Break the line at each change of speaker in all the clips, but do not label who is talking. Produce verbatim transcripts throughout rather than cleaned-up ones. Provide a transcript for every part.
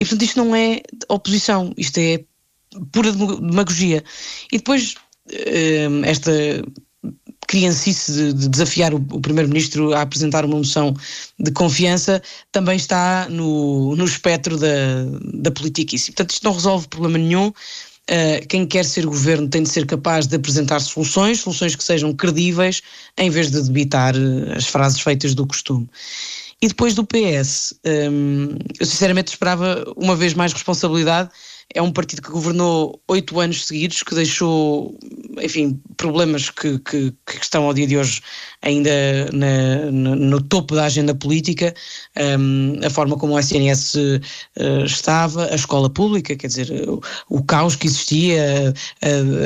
E portanto isto não é oposição, isto é pura demagogia. E depois esta criancice de, de desafiar o, o Primeiro-Ministro a apresentar uma moção de confiança também está no, no espectro da, da politiquice. Portanto, isto não resolve problema nenhum. Uh, quem quer ser governo tem de ser capaz de apresentar soluções, soluções que sejam credíveis, em vez de debitar uh, as frases feitas do costume. E depois do P S, um, eu sinceramente esperava uma vez mais responsabilidade. É um partido que governou oito anos seguidos, que deixou, enfim, problemas que, que, que estão ao dia de hoje ainda na, na, no topo da agenda política, um, a forma como o S N S uh, estava, a escola pública, quer dizer, o, o caos que existia, uh,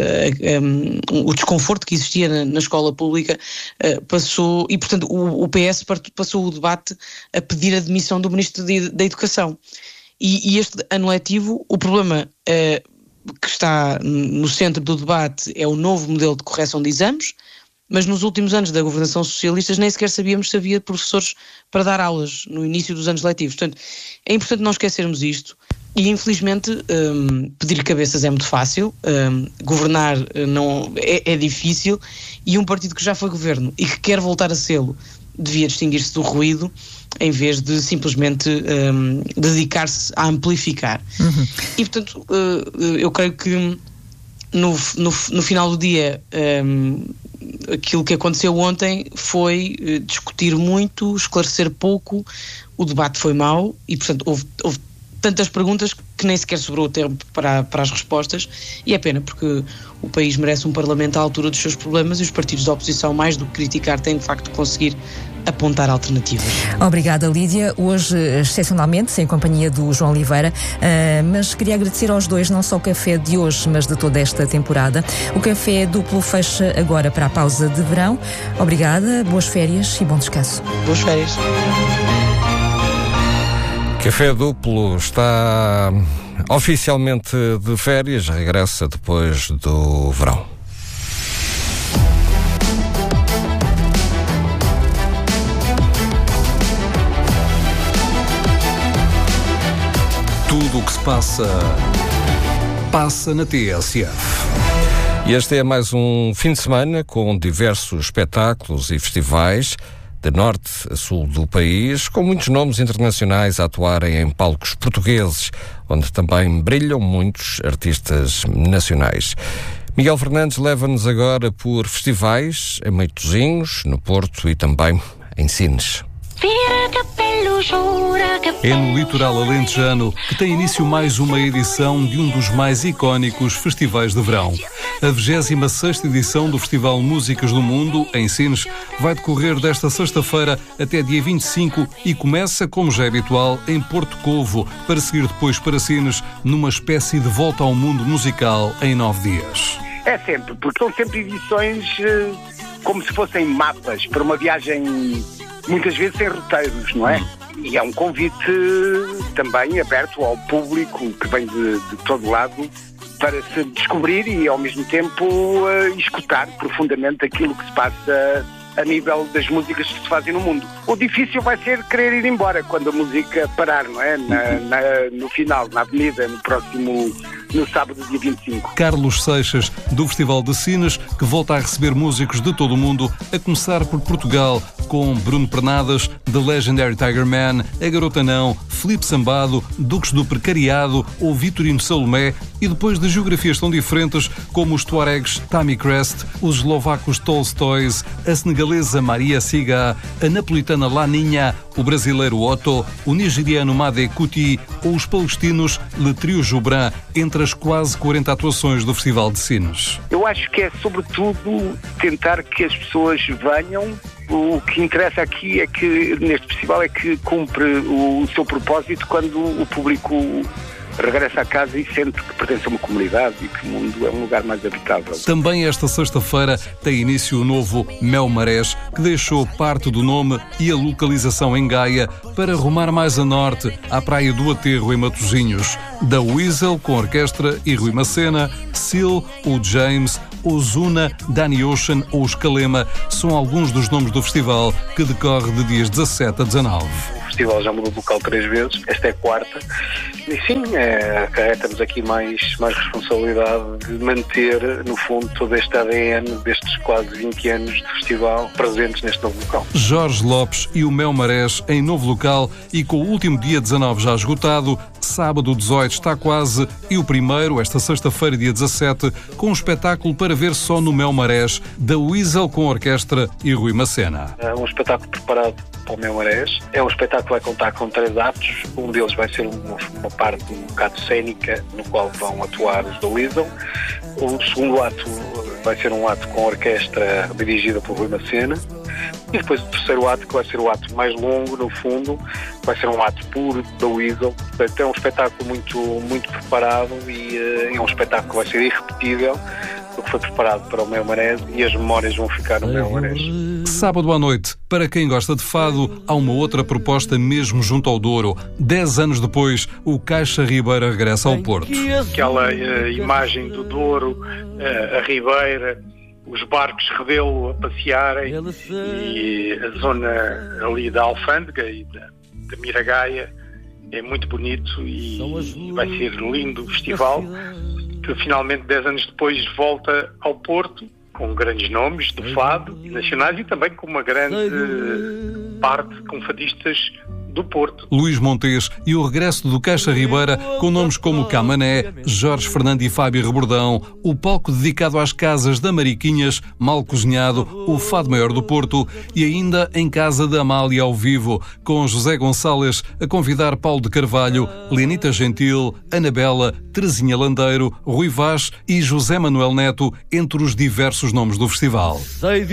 uh, um, o desconforto que existia na, na escola pública, uh, passou, e portanto o, o P S passou o debate a pedir a demissão do Ministro de, da Educação. E, e este ano letivo, o problema uh, que está no centro do debate é o novo modelo de correção de exames, mas nos últimos anos da governação socialista nem sequer sabíamos se havia professores para dar aulas no início dos anos letivos. Portanto, é importante não esquecermos isto e, infelizmente, um, pedir cabeças é muito fácil, um, governar não, é, é difícil, e um partido que já foi governo e que quer voltar a sê-lo devia distinguir-se do ruído, em vez de simplesmente um, dedicar-se a amplificar. Uhum. E, portanto, uh, eu creio que no, no, no final do dia um, aquilo que aconteceu ontem foi uh, discutir muito, esclarecer pouco, o debate foi mau e, portanto, houve, houve tantas perguntas que nem sequer sobrou tempo para, para as respostas, e é pena, porque o país merece um Parlamento à altura dos seus problemas e os partidos da oposição, mais do que criticar, têm de facto de conseguir apontar alternativas.
Obrigada, Lídia. Hoje, excepcionalmente, em companhia do João Oliveira, uh, mas queria agradecer aos dois, não só o café de hoje, mas de toda esta temporada. O café duplo fecha agora para a pausa de verão. Obrigada, boas férias e bom descanso.
Boas férias.
Café Duplo está oficialmente de férias, regressa depois do verão.
Tudo o que se passa, passa na T S F.
E este é mais um fim de semana com diversos espetáculos e festivais de norte a sul do país, com muitos nomes internacionais a atuarem em palcos portugueses, onde também brilham muitos artistas nacionais. Miguel Fernandes leva-nos agora por festivais em Matosinhos, no Porto e também em Sines.
É no litoral alentejano que tem início mais uma edição de um dos mais icónicos festivais de verão. A vigésima sexta edição do Festival Músicas do Mundo, em Sines, vai decorrer desta sexta-feira até dia vinte e cinco e começa, como já é habitual, em Porto Covo, para seguir depois para Sines, numa espécie de volta ao mundo musical em nove dias.
É sempre, porque são sempre edições uh, como se fossem mapas para uma viagem, muitas vezes sem roteiros, não é? E é um convite também aberto ao público que vem de, de todo lado para se descobrir e ao mesmo tempo uh, escutar profundamente aquilo que se passa a nível das músicas que se fazem no mundo. O difícil vai ser querer ir embora quando a música parar, não é? Na, na, no final, na avenida, no próximo... no sábado, dia vinte e cinco.
Carlos Seixas, do Festival de Sines, que volta a receber músicos de todo o mundo, a começar por Portugal, com Bruno Pernadas, The Legendary Tiger Man, A Garota Não, Filipe Sambado, Duques do Precariado ou Vitorino Salomé, e depois de geografias tão diferentes como os tuaregs Tammy Crest, os eslovacos Tolstóis, a senegalesa Maria Siga, a napolitana Laninha, o brasileiro Otto, o nigeriano Made Kuti ou os palestinos Le Trio Joubran, entre as quase quarenta atuações do Festival de Sines.
Eu acho que é, sobretudo, tentar que as pessoas venham. O que interessa aqui é que, neste festival, é que cumpre o seu propósito quando o público regressa a casa e sente que pertence a uma comunidade e que o mundo é um lugar mais habitável.
Também esta sexta-feira tem início o novo Mel Marés, que deixou parte do nome e a localização em Gaia para rumar mais a norte, à Praia do Aterro, em Matosinhos. Da Weasel, com orquestra, e Rui Macena, Seal, o James, Ozuna, Danny Ocean ou Escalema são alguns dos nomes do festival, que decorre de dias dezassete a dezanove.
O
festival já mudou de local três vezes, esta é a quarta. E sim, é, acarreta-nos aqui mais, mais responsabilidade de manter, no fundo, todo este A D N destes quase vinte anos de festival presentes neste novo local.
Jorge Lopes e o Mel Marés em novo local e com o último dia dezanove já esgotado, sábado dezoito está quase e o primeiro, esta sexta-feira, dia dezassete, com um espetáculo para ver só no Mel Marés, da Weasel com orquestra e Rui Macena.
É um espetáculo preparado para o Mel Marés. É um espetáculo que vai contar com três atos. Um deles vai ser uma, uma parte um bocado cênica, no qual vão atuar os da Weasel. O segundo ato vai ser um ato com orquestra dirigida por Rui Macena. E depois o terceiro ato, que vai ser o ato mais longo, no fundo, vai ser um ato puro da Weasel. Portanto, é um espetáculo muito, muito preparado e uh, é um espetáculo que vai ser irrepetível, porque foi preparado para o Mel Marés e as memórias vão ficar no Mel Marés.
Sábado à noite, para quem gosta de fado, há uma outra proposta mesmo junto ao Douro. Dez anos depois, o Caixa Ribeira regressa ao Porto.
Aquela uh, imagem do Douro, uh, a Ribeira, os barcos Rebelo a passearem e a zona ali da Alfândega e da, da Miragaia é muito bonito e vai ser lindo o festival, que finalmente dez anos depois volta ao Porto com grandes nomes do fado nacionais e também com uma grande parte com fadistas do Porto.
Luís Montes e o regresso do Caixa Ribeira com nomes como Camané, Jorge Fernando e Fábio Rebordão, o palco dedicado às casas da Mariquinhas, Mal Cozinhado, o Fado Maior do Porto e ainda em casa da Amália ao vivo, com José Gonçalves a convidar Paulo de Carvalho, Lenita Gentil, Anabela, Terezinha Landeiro, Rui Vaz e José Manuel Neto, entre os diversos nomes do festival.